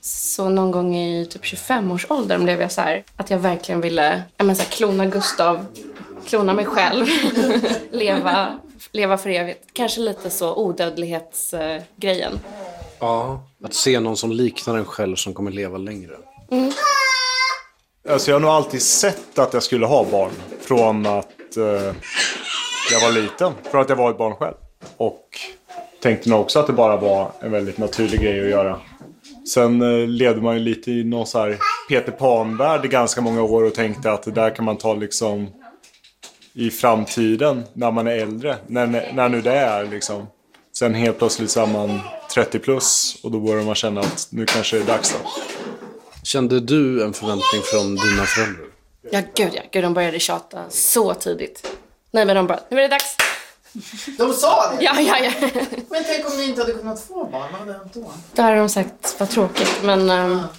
Så någon gång i typ 25-årsåldern blev jag så här att jag verkligen ville klona Gustav, klona mig själv, leva för evigt. Kanske lite så odödlighetsgrejen. Ja, att se någon som liknar en själv som kommer leva längre. Mm. Alltså jag har nog alltid sett att jag skulle ha barn från att jag var liten. För att jag var ett barn själv. Och tänkte nog också att det bara var en väldigt naturlig grej att göra. Sen levde man ju lite i någon så här Peter Pan-värld i ganska många år och tänkte att det där kan man ta liksom i framtiden när man är äldre. När nu det är liksom. Sen helt plötsligt så är man 30 plus och då börjar man känna att nu kanske det är dags då. Kände du en förväntning från dina föräldrar? Ja, gud, de började tjata så tidigt. Nej, men de bara, nu är det dags. De sa det? Ja. Men tänk om ni inte hade kunnat få barn, vad hade hänt då? Då hade de sagt, vad tråkigt, men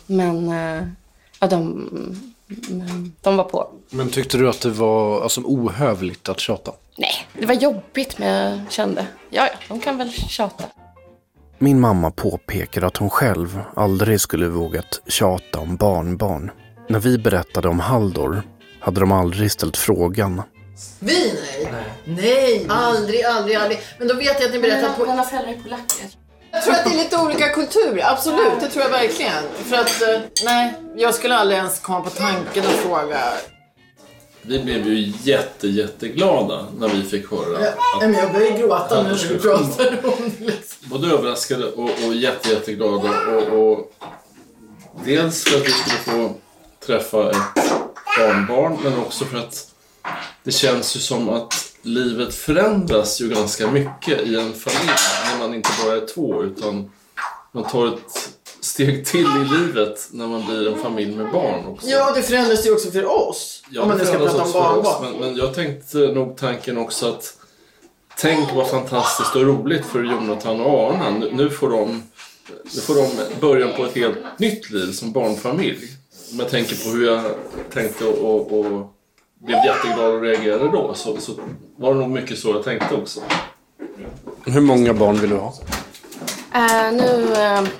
de var på. Men tyckte du att det var ohövligt att tjata? Nej, det var jobbigt, men jag kände, ja, de kan väl tjata. Min mamma påpekar att hon själv aldrig skulle vågat tjata om barnbarn. När vi berättade om Haldor hade de aldrig ställt frågan. Vi nej, aldrig. Men då vet jag att ni berättar på... Mina föräldrar är polacker. Jag tror att det är lite olika kulturer, absolut, det tror jag verkligen. För att, jag skulle aldrig ens komma på tanken att fråga. Vi blev ju jätteglada när vi fick höra men jag började gråta när du pratade om det. Liksom. Både överraskade och jätteglada. Och dels för att vi skulle få träffa ett barnbarn, men också för att det känns ju som att livet förändras ju ganska mycket i en familj när man inte bara är två, utan man tar ett steg till i livet när man blir en familj med barn också. Ja, det förändras ju också för oss. Ja, om man nu ska prata om barnbarn. Men jag tänkte nog tanken också att tänk vad fantastiskt och roligt för Jonathan och Arna. Nu får de början på ett helt nytt liv som barnfamilj. Om jag tänker på hur jag tänkte och blev jätteglad och reagerade då, så var det nog mycket så jag tänkte också. Hur många barn vill du ha? Nu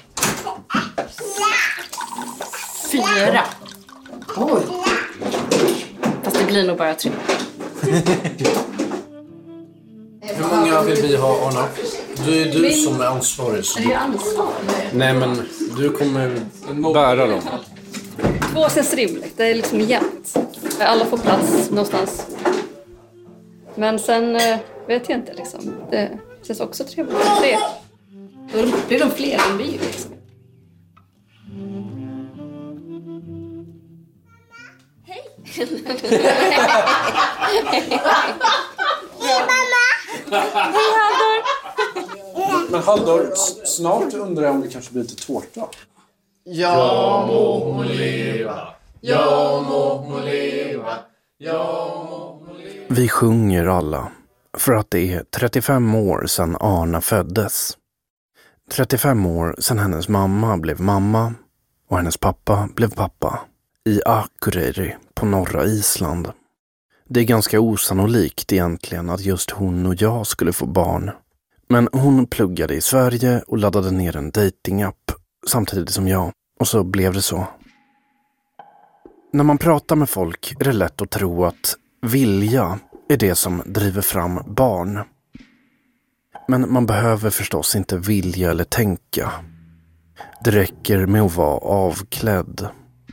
4. Oj. Fast det blir nog bara 3. Hur många vill vi ha, Arna? Du är du som är ansvarig. Är det ansvar? Nej, men du kommer bära dem. 2 känns rimligt. Det är liksom jämnt. Alla får plats någonstans. Men sen vet jag inte liksom. Det känns också trevligt. 3. Då blir de fler än vi liksom. Hej! Hej mamma! Hej Haldor! Men Haldor, snart undrar jag om det kanske blir lite tårta. Ja må hon leva. Ja må hon leva. Ja må hon leva. Vi sjunger alla för att det är 35 år sedan Arna föddes. 35 år sedan hennes mamma blev mamma och hennes pappa blev pappa i Akureyri på norra Island. Det är ganska osannolikt egentligen att just hon och jag skulle få barn. Men hon pluggade i Sverige och laddade ner en datingapp samtidigt som jag. Och så blev det så. När man pratar med folk är det lätt att tro att vilja är det som driver fram barn. Men man behöver förstås inte vilja eller tänka. Det räcker med att vara avklädd.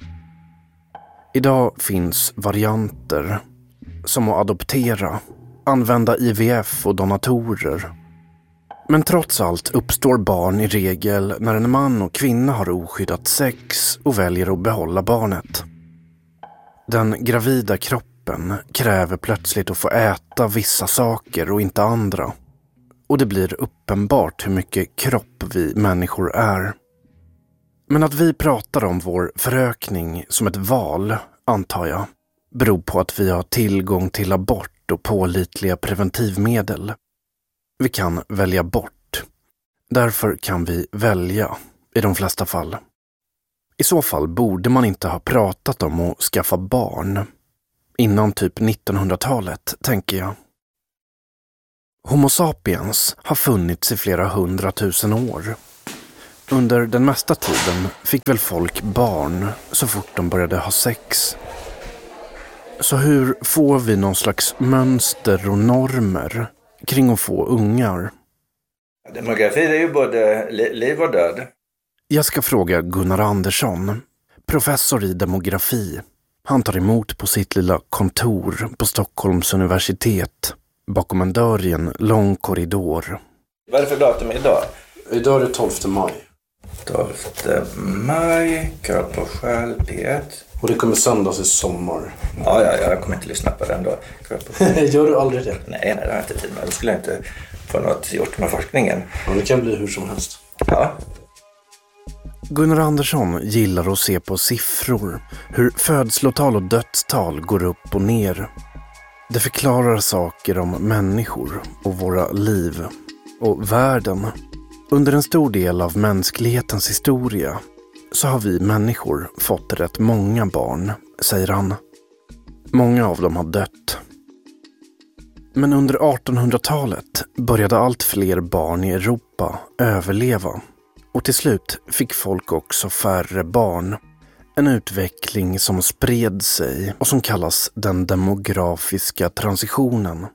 Idag finns varianter som att adoptera, använda IVF och donatorer. Men trots allt uppstår barn i regel när en man och kvinna har oskyddat sex och väljer att behålla barnet. Den gravida kroppen kräver plötsligt att få äta vissa saker och inte andra. Och det blir uppenbart hur mycket kropp vi människor är. Men att vi pratar om vår förökning som ett val, antar jag, beror på att vi har tillgång till abort och pålitliga preventivmedel. Vi kan välja bort. Därför kan vi välja i de flesta fall. I så fall borde man inte ha pratat om att skaffa barn. Innan typ 1900-talet, tänker jag. Homo sapiens har funnits i flera 100 000 år. Under den mesta tiden fick väl folk barn så fort de började ha sex. Så hur får vi någon slags mönster och normer kring att få ungar? Demografi är ju både liv och död. Jag ska fråga Gunnar Andersson, professor i demografi. Han tar emot på sitt lilla kontor på Stockholms universitet, bakom en dörr i en lång korridor. Vad är det för datum idag? Idag är det 12 maj. 12 maj, Karl på Själ, P1. Och det kommer sändas i sommar. Ja, jag kommer inte lyssna på den då. Gör du aldrig det? Nej, det har jag inte tid med. Då skulle jag inte få något gjort med forskningen. Ja, det kan bli hur som helst. Ja. Gunnar Andersson gillar att se på siffror, hur födslotal och dödstal går upp och ner. Det förklarar saker om människor och våra liv och världen. Under en stor del av mänsklighetens historia så har vi människor fått rätt många barn, säger han. Många av dem har dött. Men under 1800-talet började allt fler barn i Europa överleva. Och till slut fick folk också färre barn. En utveckling som spred sig och som kallas den demografiska transitionen.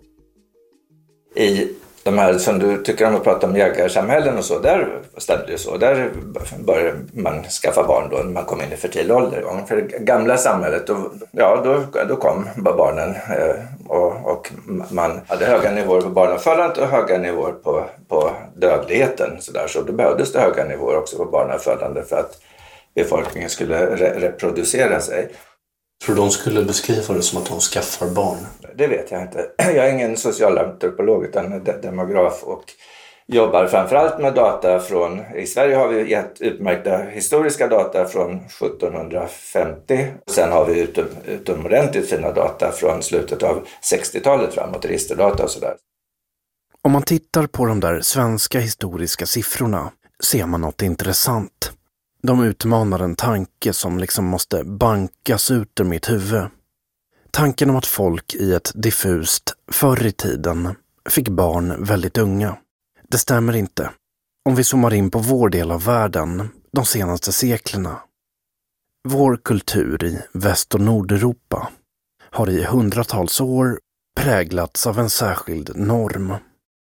I de här som du tycker om att prata om jägarsamhällen och så, där stämde det så. Där började man skaffa barn då när man kom in i fertil ålder. För det gamla samhället, då kom barnen och man hade höga nivåer på barnafödandet och höga nivåer på dödligheten. Så då behövdes det höga nivåer också på barnafödande för att befolkningen skulle reproducera sig. Tror de skulle beskriva det som att de skaffar barn? Det vet jag inte. Jag är ingen socialantropolog utan demograf och jobbar framförallt med data från... I Sverige har vi gett utmärkta historiska data från 1750. Sen har vi utomordentligt fina data från slutet av 60-talet framåt, registerdata och sådär. Om man tittar på de där svenska historiska siffrorna ser man något intressant. De utmanar en tanke som liksom måste bankas ut ur mitt huvud. Tanken om att folk i ett diffust förr i tiden fick barn väldigt unga. Det stämmer inte. Om vi zoomar in på vår del av världen de senaste seklerna. Vår kultur i Väst- och Nordeuropa har i hundratals år präglats av en särskild norm.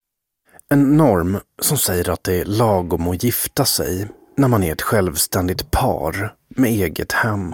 En norm som säger att det är lagom att gifta sig när man är ett självständigt par med eget hem.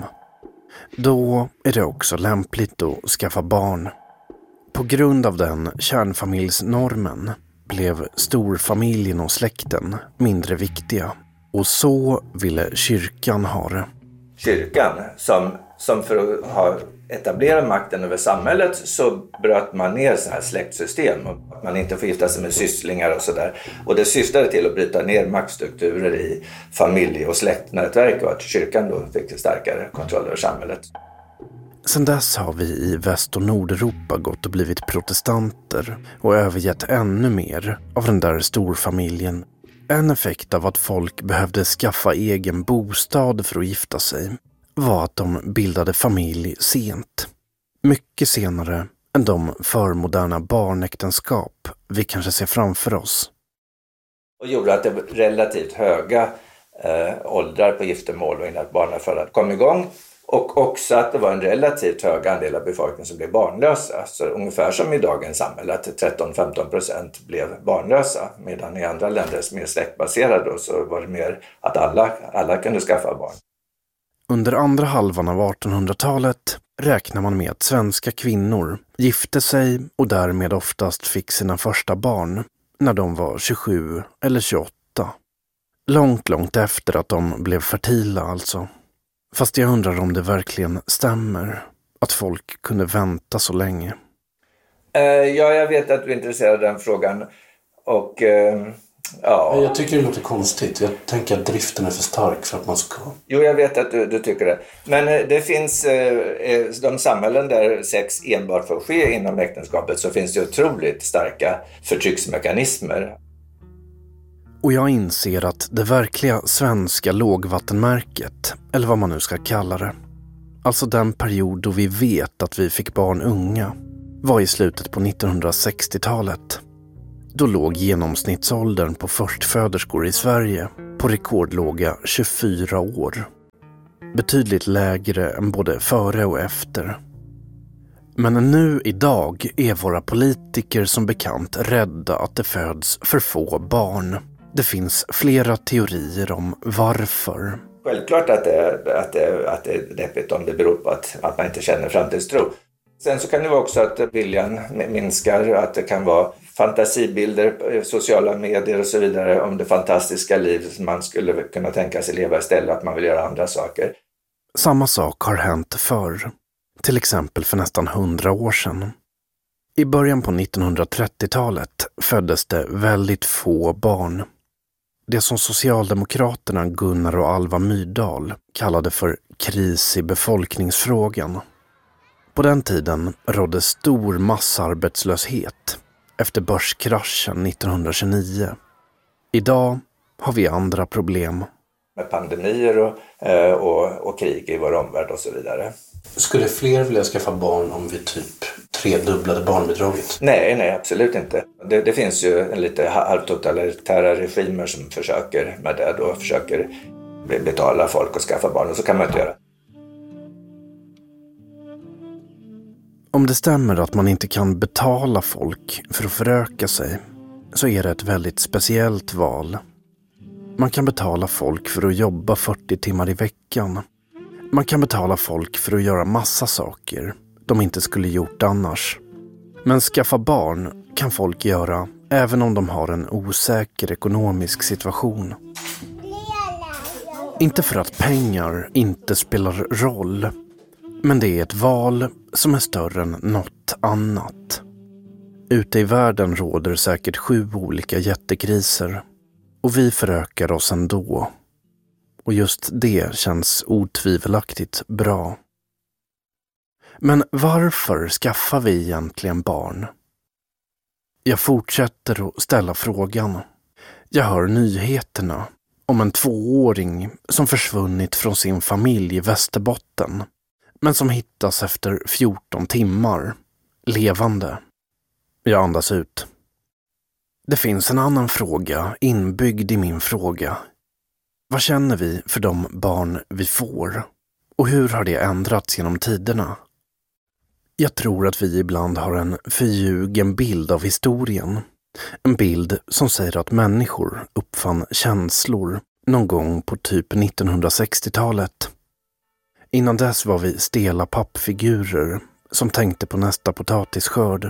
Då är det också lämpligt att skaffa barn. På grund av den kärnfamiljsnormen blev storfamiljen och släkten mindre viktiga. Och så ville kyrkan ha det. Kyrkan, som för att ha etablerat makten över samhället så bröt man ner sådana här släktsystem. Att man inte får gifta sig med sysslingar och sådär. Och det syftade till att bryta ner maktstrukturer i familje- och släktnätverk och att kyrkan då fick starkare kontroll över samhället. Sedan dess har vi i Väst- och Nordeuropa gått och blivit protestanter och övergett ännu mer av den där storfamiljen. En effekt av att folk behövde skaffa egen bostad för att gifta sig var att de bildade familj sent. Mycket senare än de förmoderna barnäktenskap vi kanske ser framför oss. Och gjorde att det var relativt höga åldrar på giftermål och innan barnafödandet kom igång. Och också att det var en relativt hög andel av befolkningen som blev barnlösa. Så ungefär som i dagens samhälle att 13-15% blev barnlösa. Medan i andra länder som är släktbaserade så var det mer att alla kunde skaffa barn. Under andra halvan av 1800-talet räknar man med att svenska kvinnor gifte sig och därmed oftast fick sina första barn när de var 27 eller 28. Långt efter att de blev fertila alltså. Fast jag undrar om det verkligen stämmer att folk kunde vänta så länge. Ja, jag vet att du är intresserad av den frågan. Och ja. Jag tycker det låter konstigt. Jag tänker att driften är för stark för att man ska... Jo, jag vet att du tycker det. Men det finns de samhällen där sex enbart får ske inom äktenskapet så finns det otroligt starka förtrycksmekanismer. Och jag inser att det verkliga svenska lågvattenmärket, eller vad man nu ska kalla det, alltså den period då vi vet att vi fick barn unga, var i slutet på 1960-talet. Då låg genomsnittsåldern på förstföderskor i Sverige på rekordlåga 24 år. Betydligt lägre än både före och efter. Men nu idag är våra politiker som bekant rädda att det föds för få barn. Det finns flera teorier om varför. Självklart att det är deppigt om det beror på att man inte känner framtidstro. Sen så kan det vara också att viljan minskar, att det kan vara fantasibilder, sociala medier och så vidare om det fantastiska liv som man skulle kunna tänka sig leva istället, att man vill göra andra saker. Samma sak har hänt förr, till exempel för nästan 100 år sedan. I början på 1930-talet föddes det väldigt få barn. Det som socialdemokraterna Gunnar och Alva Myrdal kallade för kris i befolkningsfrågan. På den tiden rådde stor massarbetslöshet efter börskraschen 1929. Idag har vi andra problem. Med pandemier och krig i vår omvärld och så vidare. Skulle fler vilja skaffa barn om vi typ tredubblade barnbidraget? Nej, absolut inte. Det finns ju lite halvtotalitära regimer som försöker med det då, försöker betala folk och skaffa barn, och så kan man inte göra. Om det stämmer att man inte kan betala folk för att föröka sig, så är det ett väldigt speciellt val. Man kan betala folk för att jobba 40 timmar i veckan. Man kan betala folk för att göra massa saker de inte skulle gjort annars. Men skaffa barn kan folk göra även om de har en osäker ekonomisk situation. Inte för att pengar inte spelar roll, men det är ett val som är större än något annat. Ute i världen råder säkert 7 olika jättekriser, och vi förökar oss ändå. Och just det känns otvivelaktigt bra. Men varför skaffar vi egentligen barn? Jag fortsätter att ställa frågan. Jag hör nyheterna om en 2-åring som försvunnit från sin familj i Västerbotten, men som hittas efter 14 timmar, levande. Jag andas ut. Det finns en annan fråga inbyggd i min fråga. Vad känner vi för de barn vi får? Och hur har det ändrats genom tiderna? Jag tror att vi ibland har en förljugen bild av historien. En bild som säger att människor uppfann känslor någon gång på typ 1960-talet. Innan dess var vi stela pappfigurer som tänkte på nästa potatisskörd.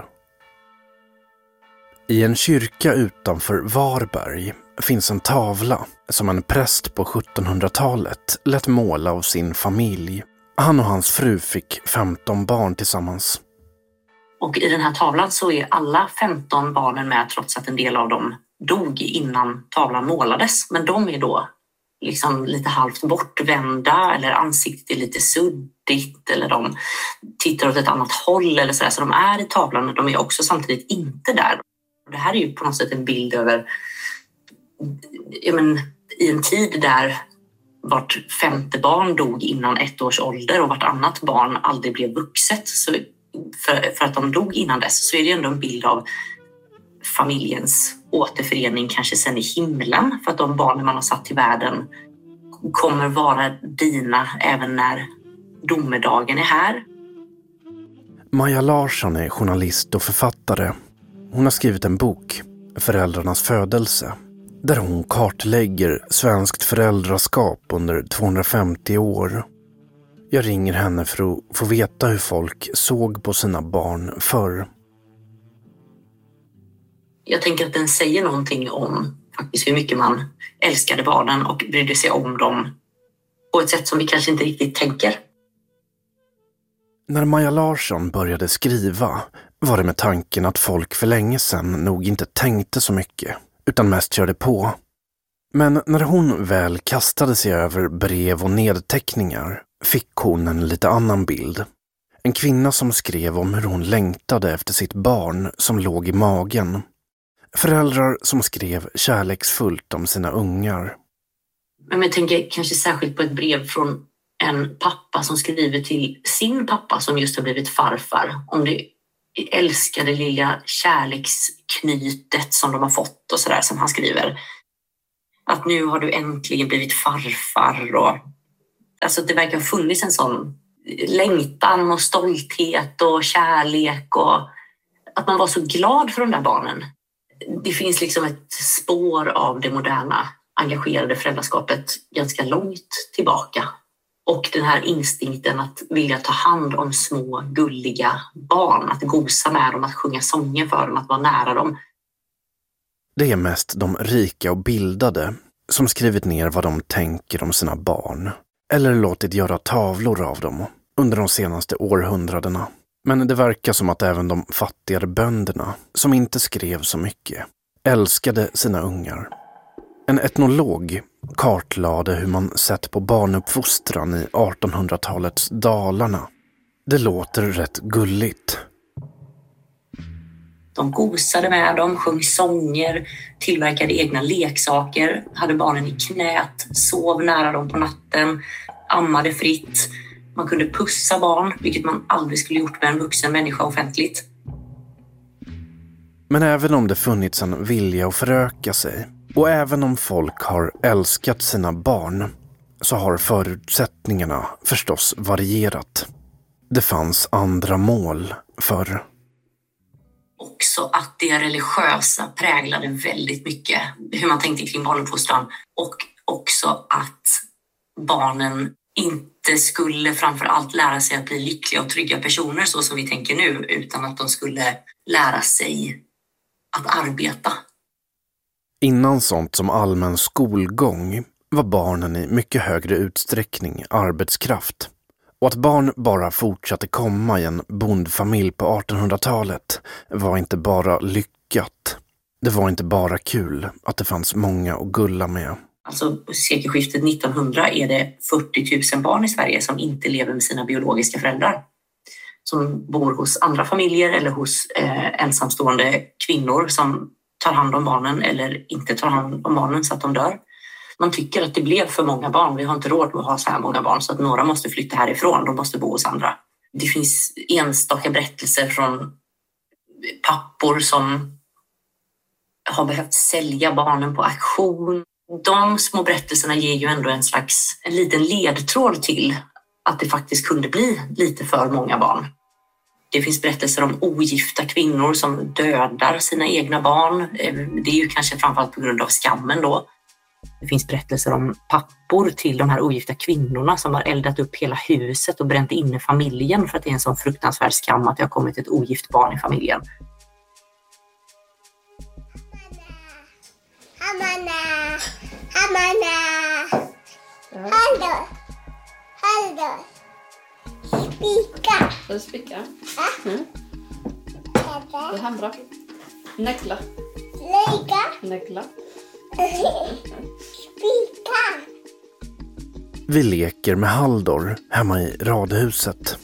I en kyrka utanför Varberg finns en tavla som en präst på 1700-talet lät måla av sin familj. Han och hans fru fick 15 barn tillsammans. Och i den här tavlan så är alla 15 barnen med, trots att en del av dem dog innan tavlan målades. Men de är då liksom lite halvt bortvända, eller ansiktet är lite suddigt, eller de tittar åt ett annat håll eller sådär. Så de är i tavlan, men de är också samtidigt inte där. Det här är ju på något sätt en bild över i en tid där vart 5:e barn dog innan 1 års ålder och vartannat barn aldrig blev vuxet. Så för att de dog innan dess, så är det ändå en bild av familjens återförening, kanske sen i himlen, för att de barnen man har satt till världen kommer vara dina även när domedagen är här. Maja Larsson är journalist och författare. Hon har skrivit en bok, Föräldrarnas födelse, där hon kartlägger svenskt föräldraskap under 250 år. Jag ringer henne för att få veta hur folk såg på sina barn förr. Jag tänker att den säger någonting om faktiskt hur mycket man älskade barnen och brydde sig om dem på ett sätt som vi kanske inte riktigt tänker. När Maja Larsson började skriva var det med tanken att folk för länge sedan nog inte tänkte så mycket, utan mest körde på. Men när hon väl kastade sig över brev och nedteckningar fick hon en lite annan bild. En kvinna som skrev om hur hon längtade efter sitt barn som låg i magen. Föräldrar som skrev kärleksfullt om sina ungar. Men jag tänker kanske särskilt på ett brev från en pappa som skriver till sin pappa som just har blivit farfar. Om det älskade lilla kärleksknytet som de har fått och sådär, som han skriver. Att nu har du äntligen blivit farfar. Och, alltså det verkar ha funnits en sån längtan och stolthet och kärlek. Och att man var så glad för de där barnen. Det finns liksom ett spår av det moderna engagerade föräldraskapet ganska långt tillbaka. Och den här instinkten att vilja ta hand om små gulliga barn, att gosa med dem, att sjunga sånger för dem, att vara nära dem. Det är mest de rika och bildade som skrivit ner vad de tänker om sina barn eller låtit göra tavlor av dem under de senaste århundradena. Men det verkar som att även de fattigare bönderna, som inte skrev så mycket, älskade sina ungar. En etnolog kartlade hur man sett på barnuppfostran i 1800-talets Dalarna. Det låter rätt gulligt. De gosade med dem, sjöng sånger, tillverkade egna leksaker, hade barnen i knät, sov nära dem på natten, ammade fritt. Man kunde pussa barn, vilket man aldrig skulle gjort med en vuxen människa offentligt. Men även om det funnits en vilja att föröka sig, och även om folk har älskat sina barn, så har förutsättningarna förstås varierat. Det fanns andra mål förr. Också att det religiösa präglade väldigt mycket hur man tänkte kring barnuppfostran. Och också att barnen inte skulle framför allt lära sig att bli lyckliga och trygga personer så som vi tänker nu, utan att de skulle lära sig att arbeta. Innan sånt som allmän skolgång var barnen i mycket högre utsträckning arbetskraft. Och att barn bara fortsatte komma i en bondfamilj på 1800-talet var inte bara lyckat. Det var inte bara kul att det fanns många att gulla med. Alltså sekelskiftet 1900 är det 40 000 barn i Sverige som inte lever med sina biologiska föräldrar. Som bor hos andra familjer eller hos ensamstående kvinnor som tar hand om barnen eller inte tar hand om barnen så att de dör. Man tycker att det blev för många barn. Vi har inte råd att ha så här många barn så att några måste flytta härifrån. De måste bo hos andra. Det finns enstaka berättelser från pappor som har behövt sälja barnen på auktion. De små berättelserna ger ju ändå en liten ledtråd till att det faktiskt kunde bli lite för många barn. Det finns berättelser om ogifta kvinnor som dödar sina egna barn. Det är ju kanske framförallt på grund av skammen då. Det finns berättelser om pappor till de här ogifta kvinnorna som har eldat upp hela huset och bränt inne familjen för att det är en sån fruktansvärd skam att det har kommit ett ogift barn i familjen. Spika. Ska du spika? Mm. Det här är bra. Näckla. Näckla. Spika. Vi leker med Halldor hemma i radhuset.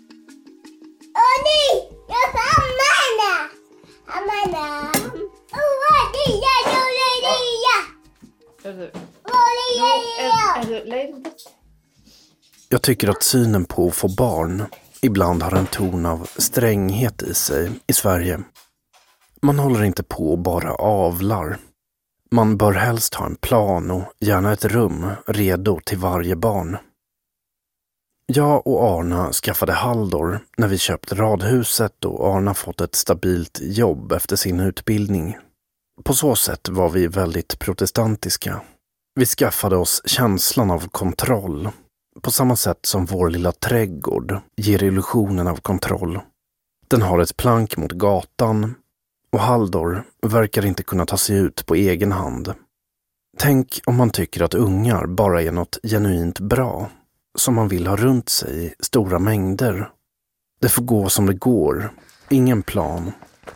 Jag tycker att synen på att få barn ibland har en ton av stränghet i sig i Sverige. Man håller inte på och bara avlar. Man bör helst ha en plan och gärna ett rum redo till varje barn. Jag och Arna skaffade Halldor när vi köpte radhuset och Arna fått ett stabilt jobb efter sin utbildning. På så sätt var vi väldigt protestantiska. Vi skaffade oss känslan av kontroll. På samma sätt som vår lilla trädgård ger illusionen av kontroll. Den har ett plank mot gatan och Halldor verkar inte kunna ta sig ut på egen hand. Tänk om man tycker att ungar bara är något genuint bra, som man vill ha runt sig i stora mängder. Det får gå som det går, ingen plan.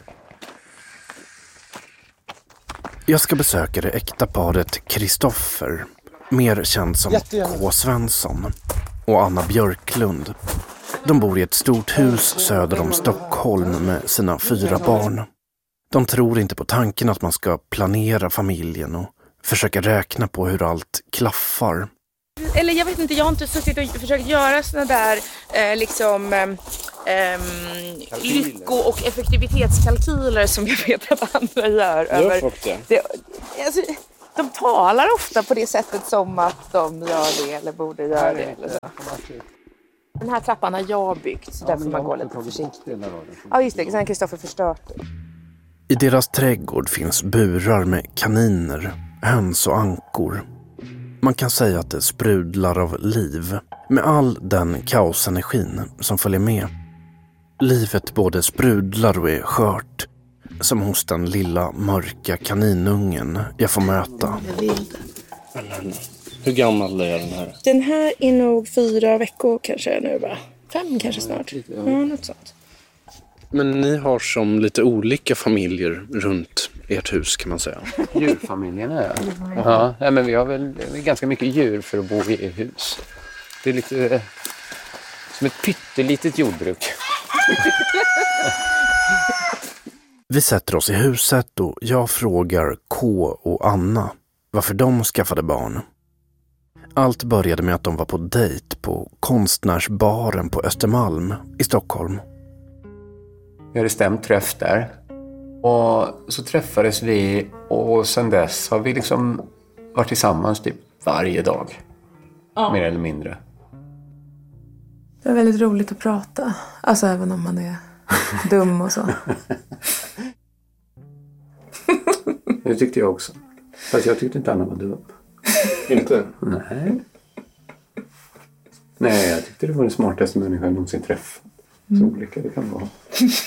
Jag ska besöka det äkta paret Kristoffer, mer känd som K. Svensson, och Anna Björklund. De bor i ett stort hus söder om Stockholm med sina 4 barn. De tror inte på tanken att man ska planera familjen och försöka räkna på hur allt klaffar. Eller jag vet inte, jag har inte suttit och försökt göra såna där lycko- och effektivitetskalkyler som jag vet att andra gör. Gör folk det? Alltså, De talar ofta på det sättet som att de gör det eller borde göra det. Eller så. Den här trappan har jag byggt, så därför man går lite försiktigt. Ja, just det. Sen har Kristoffer förstört det. I deras trädgård finns burar med kaniner, höns och ankor. Man kan säga att det sprudlar av liv, med all den kaosenergin som följer med. Livet både sprudlar och är skört, som hos den lilla mörka kaninungen jag får möta. Hur gammal är den här? Den här är nog 4 veckor kanske nu, va? 5 kanske snart. Ja, något sånt. Men ni har som lite olika familjer runt ert hus, kan man säga. Djurfamiljerna, ja. Ja, men vi har väl ganska mycket djur för att bo i hus. Det är lite som ett pyttelitet jordbruk. Vi sätter oss i huset och jag frågar K och Anna varför de skaffade barn. Allt började med att de var på dejt på konstnärsbaren på Östermalm i Stockholm. Vi hade stämt träff där. Och så träffades vi och sen dess har vi liksom varit tillsammans typ varje dag. Ja. Mer eller mindre. Det är väldigt roligt att prata. Alltså även om man är dum och så. Det tyckte jag också. Fast jag tyckte inte Anna var dum. Inte? Nej, jag tyckte det var den smartaste människan jag någonsin träffat. Så olika det kan vara.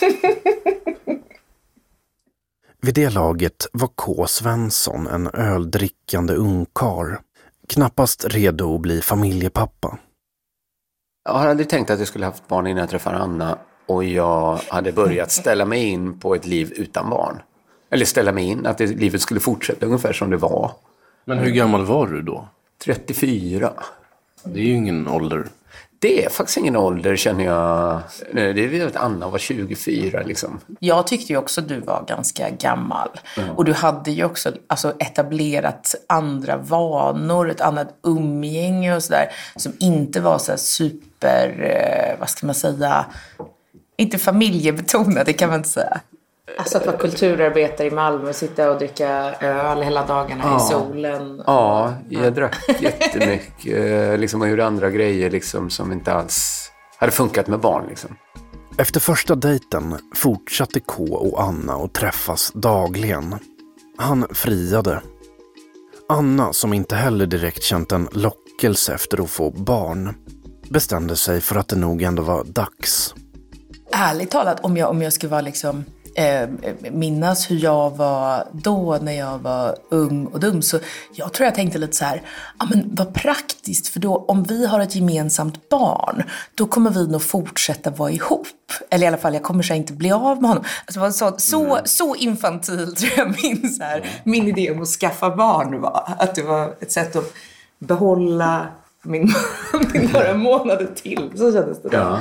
Vid det laget var K. Svensson en öldrickande ungkarl. Knappast redo att bli familjepappa. Jag hade tänkt att jag skulle haft barn innan jag träffade Anna. Och jag hade börjat ställa mig in på ett liv utan barn. Eller ställa mig in att livet skulle fortsätta ungefär som det var. Men hur gammal var du då? 34. Det är ju ingen ålder. Det är faktiskt ingen ålder, känner jag. Det är väl att Anna var 24 liksom. Jag tyckte ju också att du var ganska gammal. Och du hade ju också etablerat andra vanor, ett annat umgänge och sådär. Som inte var så här super, vad ska man säga, inte familjebetonade, det kan man inte säga. Alltså att vara kulturarbetare i Malmö och sitta och dricka öl hela dagarna i solen. Ja, jag drack jättemycket liksom, och gjorde andra grejer liksom, som inte alls hade funkat med barn. Liksom. Efter första dejten fortsatte K och Anna att träffas dagligen. Han friade. Anna, som inte heller direkt känt en lockelse efter att få barn, bestämde sig för att det nog ändå var dags. Ärligt talat, om jag skulle vara liksom... minnas hur jag var då när jag var ung och dum, så jag tror jag tänkte lite så här, men vad praktiskt, för då om vi har ett gemensamt barn, då kommer vi nog fortsätta vara ihop, eller i alla fall jag kommer så inte bli av med honom. Alltså, så infantil tror jag min idé om att skaffa barn var, att det var ett sätt att behålla min några månader till, så kändes det. Ja.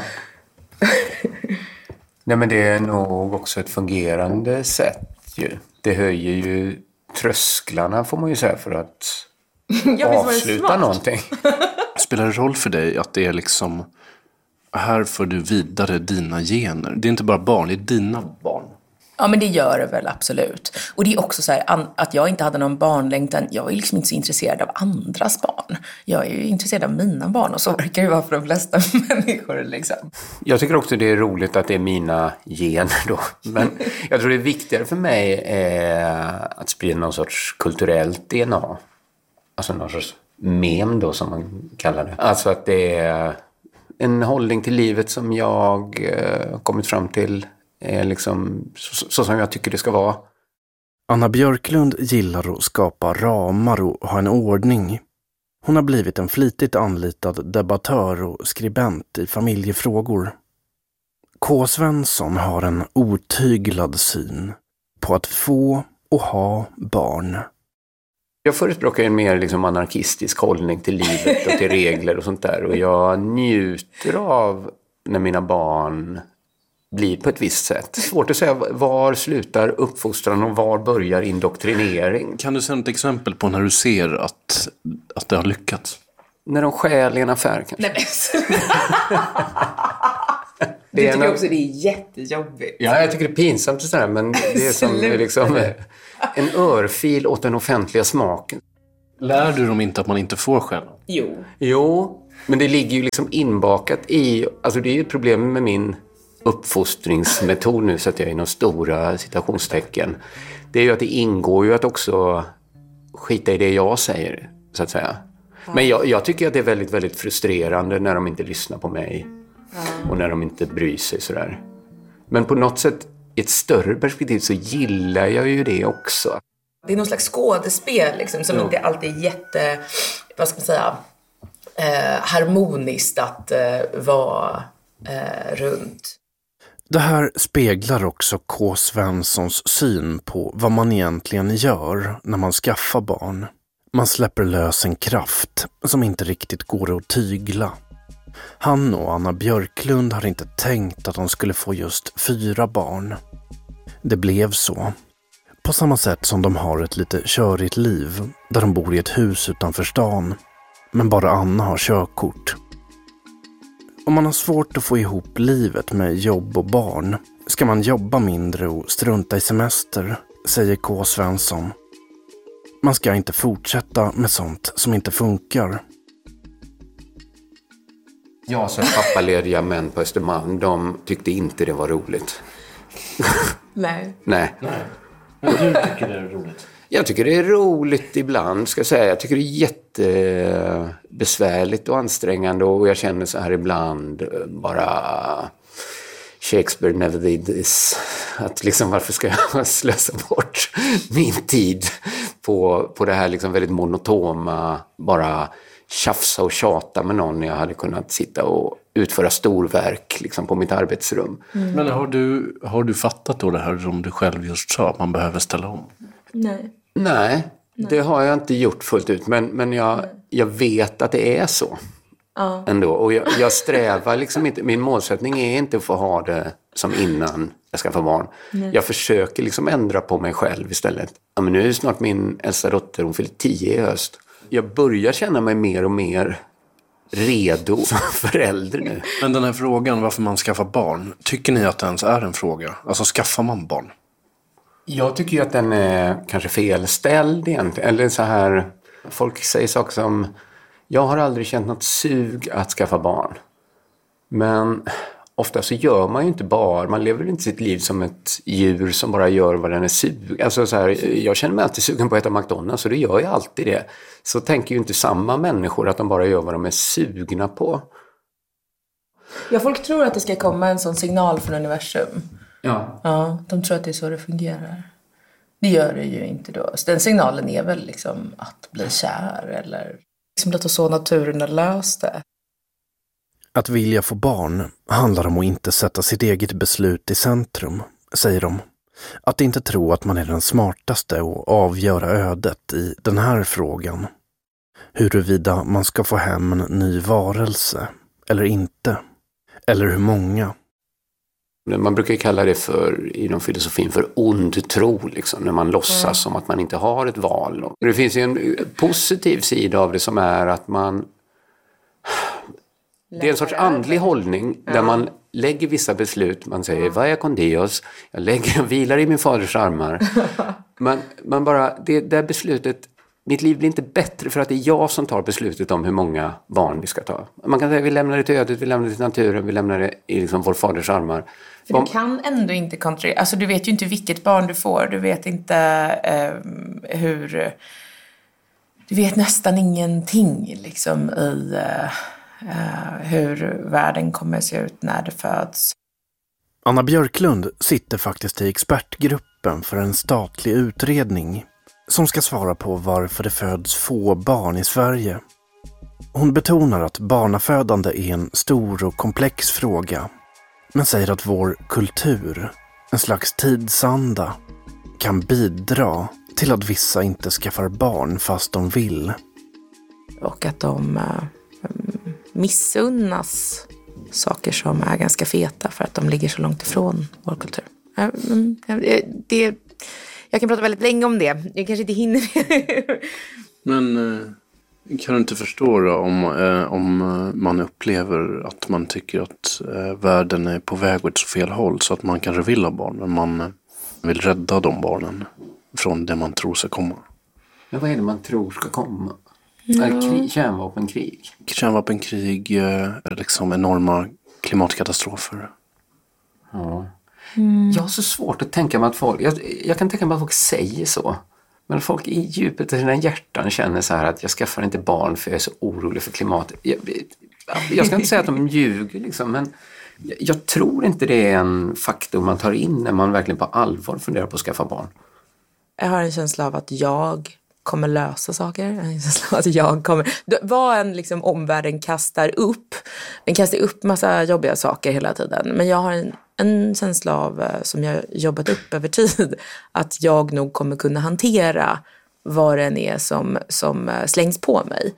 Nej, men det är nog också ett fungerande sätt ju. Det höjer ju trösklarna, får man ju säga, för att avsluta någonting. Spelar det roll för dig att det är liksom, här får du vidare dina gener? Det är inte bara barn, det är dina barn. Ja, men det gör det väl absolut. Och det är också så här, att jag inte hade någon barnlängtan. Jag är liksom inte så intresserad av andras barn. Jag är ju intresserad av mina barn, och så verkar det vara för de flesta människor liksom. Jag tycker också det är roligt att det är mina gener då. Men jag tror det är viktigare för mig att sprida någon sorts kulturellt DNA. Alltså någon sorts mem då, som man kallar det. Alltså att det är en hållning till livet som jag kommit fram till är liksom så som jag tycker det ska vara. Anna Björklund gillar att skapa ramar och ha en ordning. Hon har blivit en flitigt anlitad debattör och skribent i familjefrågor. K. Svensson har en otyglad syn på att få och ha barn. Jag förespråkar en mer liksom anarkistisk hållning till livet och till regler och sånt där. Och jag njuter av när mina barn blir på ett visst sätt. Svårt att säga var slutar uppfostran och var börjar indoktrinering. Kan du säga ett exempel på när du ser att det har lyckats? När de stjäl i en affär kanske. Du tycker också det är jättejobbigt. Ja, jag tycker det är pinsamt och sådär, men det är som liksom en örfil åt den offentliga smaken. Lär du dem inte att man inte får skälla? Jo, men det ligger ju liksom inbakat i... Alltså det är ju ett problem med min uppfostringsmetod nu, så att jag är inom stora citationstecken. Det är ju att det ingår ju att också skita i det jag säger, så att säga. Men jag tycker att det är väldigt, väldigt frustrerande när de inte lyssnar på mig. Och när de inte bryr sig sådär. Men på något sätt, i ett större perspektiv så gillar jag ju det också. Det är någon slags skådespel liksom, som inte alltid är jätte, vad ska man säga, harmoniskt att vara runt. Det här speglar också K. Svenssons syn på vad man egentligen gör när man skaffar barn. Man släpper lös en kraft som inte riktigt går att tygla. Han och Anna Björklund har inte tänkt att de skulle få just 4 barn. Det blev så. På samma sätt som de har ett lite körigt liv där de bor i ett hus utanför stan. Men bara Anna har körkort. Om man har svårt att få ihop livet med jobb och barn ska man jobba mindre och strunta i semester, säger K. Svensson. Man ska inte fortsätta med sånt som inte funkar. Jag som pappalediga män på Östermalm, de tyckte inte det var roligt. Nej. Nej. Men du tycker det är roligt? Jag tycker det är roligt ibland, ska jag säga. Jag tycker det är jättebesvärligt och ansträngande, och jag känner så här ibland bara Shakespeare never did this. Att liksom, varför ska jag slösa bort min tid på det här liksom väldigt monotoma, bara tjafsa och tjata med någon när jag hade kunnat sitta och utföra storverk liksom på mitt arbetsrum. Men har du fattat då det här som du själv just sa, att man behöver ställa om? Nej, det har jag inte gjort fullt ut, men jag vet att det är så. Ändå. Och jag strävar liksom inte, min målsättning är inte att få ha det som innan jag ska få barn. Jag försöker liksom ändra på mig själv istället. Ja, men nu är snart min äldsta dotter, hon fyller 10 i höst. Jag börjar känna mig mer och mer redo som förälder nu. Men den här frågan varför man skaffar barn, tycker ni att det ens är en fråga? Alltså, skaffar man barn? Jag tycker ju att den är kanske felställd egentligen. Eller så här, folk säger saker som, jag har aldrig känt något sug att skaffa barn. Men ofta så gör man ju inte bara, man lever inte sitt liv som ett djur som bara gör vad den är sug. Alltså så här, jag känner mig alltid sugen på att äta McDonald's, så det gör jag alltid det. Så tänker ju inte samma människor att de bara gör vad de är sugna på. Ja, folk tror att det ska komma en sån signal från universum. Ja, de tror att det är så det fungerar. Det gör det ju inte då. Så den signalen är väl liksom att bli kär eller liksom låta så naturen har löst det. Att vilja få barn handlar om att inte sätta sitt eget beslut i centrum, säger de. Att inte tro att man är den smartaste och avgöra ödet i den här frågan. Huruvida man ska få hem en ny varelse eller inte. Eller hur många. Man brukar kalla det för, inom filosofin, för ond tro, liksom, när man låtsas som att man inte har ett val. Det finns ju en positiv sida av det som är att man... Det är en sorts andlig hållning där man lägger vissa beslut. Man säger, vaya con Dios, jag vilar i min faders armar. Man bara, det där beslutet, mitt liv blir inte bättre för att det är jag som tar beslutet om hur många barn vi ska ta. Man kan säga, vi lämnar det till ödet, vi lämnar det till naturen, vi lämnar det i liksom vår faders armar. För du kan ändå inte kontrollera, alltså du vet ju inte vilket barn du får, du vet inte hur, du vet nästan ingenting liksom i hur världen kommer att se ut när det föds. Anna Björklund sitter faktiskt i expertgruppen för en statlig utredning som ska svara på varför det föds få barn i Sverige. Hon betonar att barnafödande är en stor och komplex fråga, men säger att vår kultur, en slags tidsanda, kan bidra till att vissa inte skaffar barn fast de vill. Och att de missunnas saker som är ganska feta för att de ligger så långt ifrån vår kultur. Jag kan prata väldigt länge om det. Jag kanske inte hinner. Men Kan du inte förstå då, om man upplever att man tycker att världen är på väg åt så fel håll så att man kanske vill ha barn, men man vill rädda de barnen från det man tror ska komma? Men vad är det man tror ska komma? Kärnvapenkrig? Kärnvapenkrig, liksom enorma klimatkatastrofer. Ja. Jag har så svårt att tänka mig att folk... Jag kan tänka mig att folk säger så. Men folk i djupet av sina hjärtan känner så här att jag skaffar inte barn för jag är så orolig för klimatet. Jag ska inte säga att de ljuger liksom, men jag tror inte det är en faktor man tar in när man verkligen på allvar funderar på att skaffa barn. Jag har en känsla av att jag kommer lösa saker. En känsla av att jag kommer... Vad en liksom omvärlden kastar upp. Den kastar upp massa jobbiga saker hela tiden. Men jag har en känsla av, som jag jobbat upp över tid, att jag nog kommer kunna hantera vad den är som slängs på mig.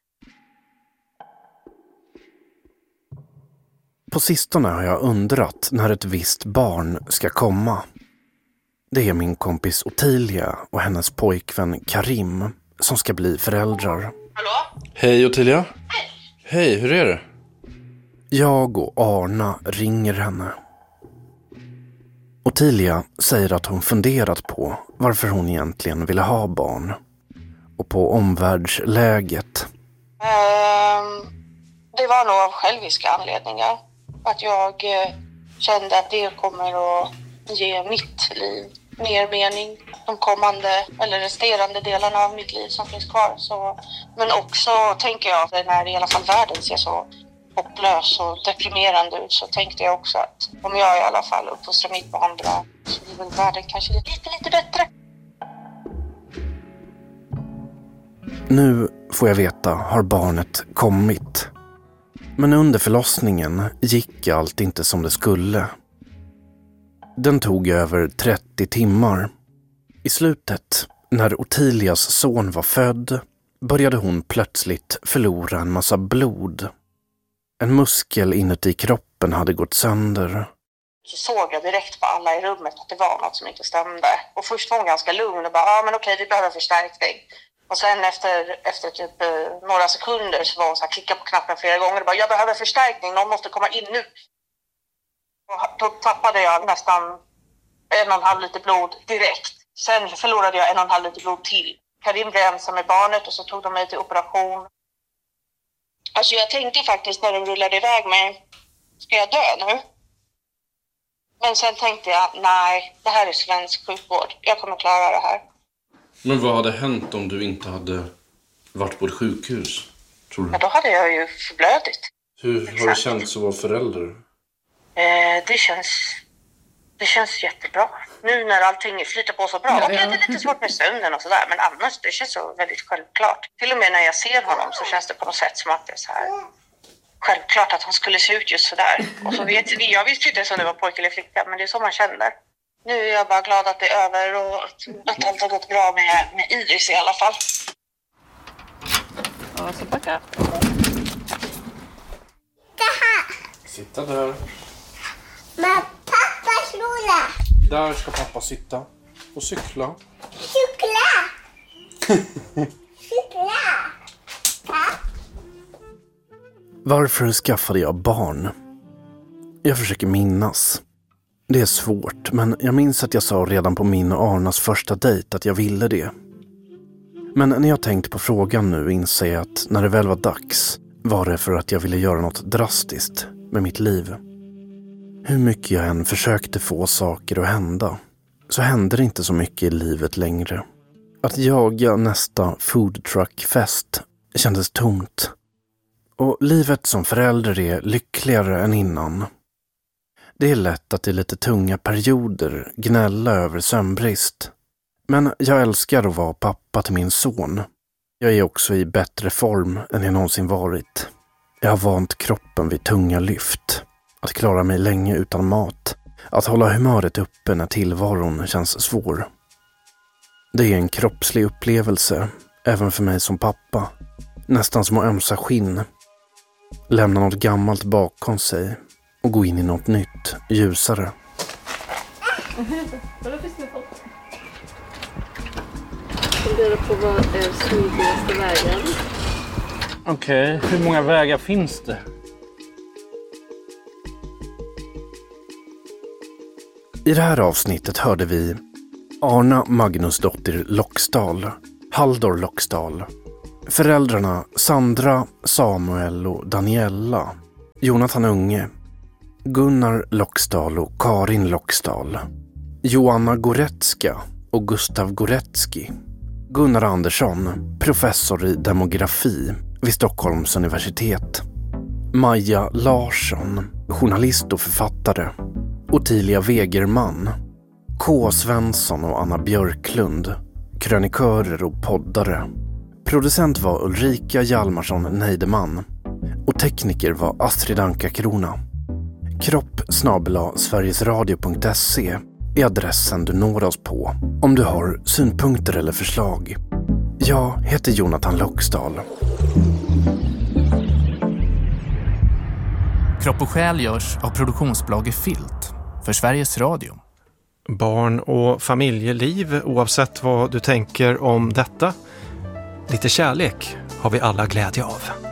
På sistone har jag undrat när ett visst barn ska komma. Det är min kompis Ottilia och hennes pojkvän Karim som ska bli föräldrar. Hallå? Hej Ottilia. Hej, hur är det? Jag och Arna ringer henne. Ottilia säger att hon funderat på varför hon egentligen ville ha barn. Och på omvärldsläget. Det var nog av själviska anledningar. Att jag kände att det kommer att ge mitt liv mer mening. De kommande eller resterande delarna av mitt liv som finns kvar. Så, men också tänker jag att när i alla fall världen ser så hopplös och deprimerande ut, så tänkte jag också att om jag i alla fall uppfostrar mitt barn bra, så blir väl världen kanske lite bättre. Nu får jag veta, har barnet kommit. Men under förlossningen gick allt inte som det skulle. Den tog över 30 timmar. I slutet, när Ottilias son var född, började hon plötsligt förlora en massa blod. En muskel inuti kroppen hade gått sönder. Så såg jag direkt på alla i rummet att det var något som inte stämde. Och först var hon ganska lugn och bara, men okej, vi behöver förstärkning. Och sen efter typ några sekunder så var hon så här, klicka på knappen flera gånger och bara, jag behöver förstärkning, någon måste komma in nu. Och då tappade jag nästan 1,5 liter blod direkt. Sen förlorade jag 1,5 liter blod till. Karim blev ensam med barnet och så tog de mig till operation. Alltså jag tänkte faktiskt när de rullade iväg mig, ska jag dö nu? Men sen tänkte jag, nej, det här är svensk sjukvård. Jag kommer klara det här. Men vad hade hänt om du inte hade varit på ett sjukhus, tror du? Ja, då hade jag ju förblödigt. Hur har det känts att vara förälder? Det känns jättebra. Nu när allting flyter på så bra. Och det är lite svårt med sömnen och sådär. Men annars, det känns så väldigt självklart. Till och med när jag ser honom så känns det på något sätt som att det är så här självklart att han skulle se ut just sådär. Och så jag visste inte ens om det var pojke eller flicka, men det är så man känner. Nu är jag bara glad att det är över och att allt har gått bra med Iris i alla fall. Och så backa. Sitta där. Men pappa slåla. Där ska pappa sitta och cykla. Cykla! Varför skaffade jag barn? Jag försöker minnas. Det är svårt, men jag minns att jag sa redan på min och Arnas första dejt att jag ville det. Men när jag tänkt på frågan nu inser jag att när det väl var dags var det för att jag ville göra något drastiskt med mitt liv. Hur mycket jag än försökte få saker att hända så hände det inte så mycket i livet längre. Att jaga nästa foodtruckfest kändes tomt. Och livet som förälder är lyckligare än innan. Det är lätt att i lite tunga perioder gnälla över sömnbrist. Men jag älskar att vara pappa till min son. Jag är också i bättre form än jag någonsin varit. Jag har vant kroppen vid tunga lyft. Att klara mig länge utan mat. Att hålla humöret uppe när tillvaron känns svår. Det är en kroppslig upplevelse, även för mig som pappa. Nästan som att ömsa skinn. Lämna något gammalt bakom sig och gå in i något nytt, ljusare. Funderar på vad är smidigaste vägen. Okej, hur många vägar finns det? I det här avsnittet hörde vi Arna Magnusdottir Loxdal, Haldor Loxdal, föräldrarna Sandra, Samuel och Daniela, Jonathan Unge, Gunnar Loxdal och Karin Loxdal, Joanna Goretzka och Gustav Goretzki, Gunnar Andersson, professor i demografi vid Stockholms universitet, Maja Larsson, journalist och författare, Ottilia Wegerman, K. Svensson och Anna Björklund, krönikörer och poddare. Producent var Ulrika Hjalmarsson Neideman och tekniker var Astrid Anka-Krona. kropp@sverigesradio.se är adressen du når oss på om du har synpunkter eller förslag. Jag heter Jonathan Loxdal. Kropp och själ görs av produktionsbolaget Filt för Sveriges Radio. Barn- och familjeliv, oavsett vad du tänker om detta. Lite kärlek har vi alla glädje av.